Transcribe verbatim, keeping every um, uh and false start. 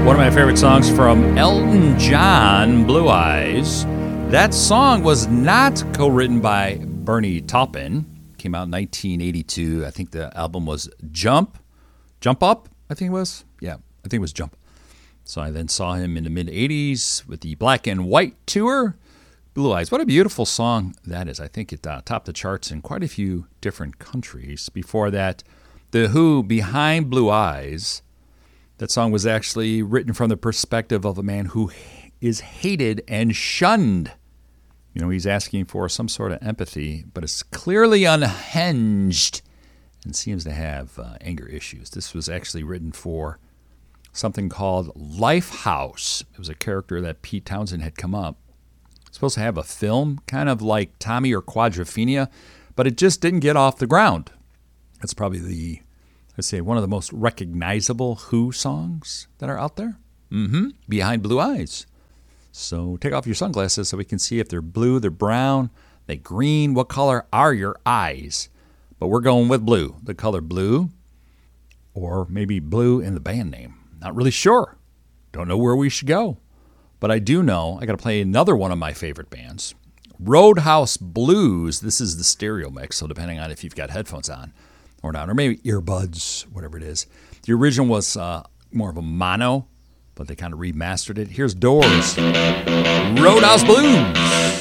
One of my favorite songs from Elton John, Blue Eyes. That song was not co-written by Bernie Taupin. Came out in nineteen eighty-two. I think the album was Jump. Jump Up, I think it was. Yeah, I think it was Jump. So I then saw him in the mid-eighties with the Black and White tour. Blue Eyes. What a beautiful song that is. I think it uh, topped the charts in quite a few different countries. Before that, The Who, Behind Blue Eyes. That song was actually written from the perspective of a man who is hated and shunned. You know, he's asking for some sort of empathy, but is clearly unhinged and seems to have uh, anger issues. This was actually written for something called Lifehouse. It was a character that Pete Townsend had come up. It's supposed to have a film, kind of like Tommy or Quadrophenia, but it just didn't get off the ground. That's probably the, let's say, one of the most recognizable Who songs that are out there. Mm-hmm. Behind Blue Eyes. So take off your sunglasses so we can see if they're blue, they're brown, they're green. What color are your eyes? But we're going with blue, the color blue, or maybe blue in the band name. Not really sure. Don't know where we should go. But I do know I got to play another one of my favorite bands, Roadhouse Blues. This is the stereo mix, so depending on if you've got headphones on or not, or maybe earbuds, whatever it is. The original was uh, more of a mono, but they kind of remastered it. Here's Doors, Roadhouse Blues.